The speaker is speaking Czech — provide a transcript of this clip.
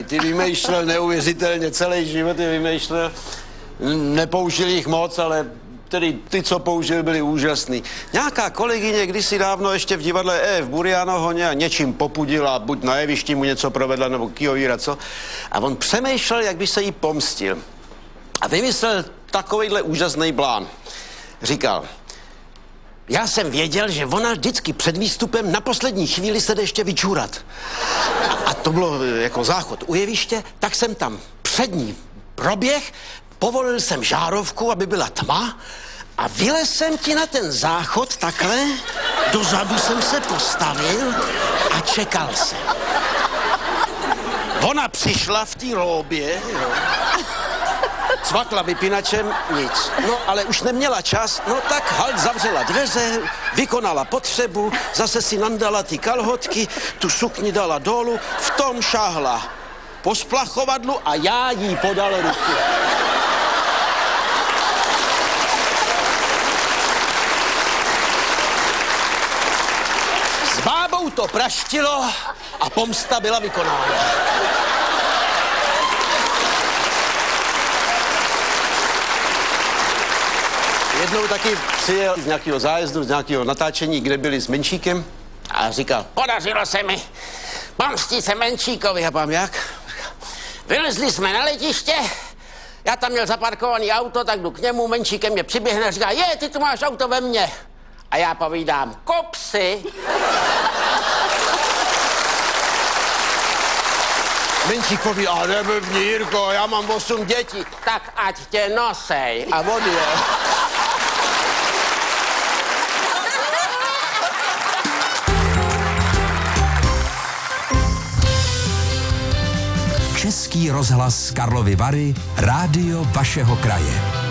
ty vymýšlel neuvěřitelně, celý život je vymýšlel. Nepoužil jich moc, ale tedy ty, co použil, byli úžasný. Nějaká kolegyně kdysi dávno ještě v divadle v Burianoho něčím popudila, buď na jevišti mu něco provedla, nebo kyjovíra, co. A on přemýšlel, jak by se jí pomstil. A vymyslel takovejhle úžasný plán. Říkal, já jsem věděl, že ona vždycky před výstupem na poslední chvíli se jde ještě vyčůrat. A to bylo jako záchod u jeviště, tak jsem tam před ní proběh, povolil jsem žárovku, aby byla tma a vylez jsem ti na ten záchod takhle, dozadu jsem se postavil a čekal jsem. Ona přišla v té lóbě, cvakla vypínačem, nic. No, ale už neměla čas, no tak halt zavřela dveře, vykonala potřebu, zase si nandala ty kalhotky, tu sukni dala dolů, v tom šáhla po splachovadlu a já jí podal ruku. S bábou to praštilo a pomsta byla vykonána. Jednou taky přijel z nějakého zájezdu, z nějakého natáčení, kde byli s Menšíkem a říkal, podařilo se mi pomstit se Menšíkovi. A pám, jak? Vylezli jsme na letiště, já tam měl zaparkovaný auto, tak jdu k němu, Menšíkem mě přiběhne a říká, ty tu máš auto ve mně. A já povídám, kop si. Menšíkovi, a neblbni, Jirko, já mám 8 dětí. Tak ať tě nosej. A odjel. Český rozhlas Karlovy Vary, rádio vašeho kraje.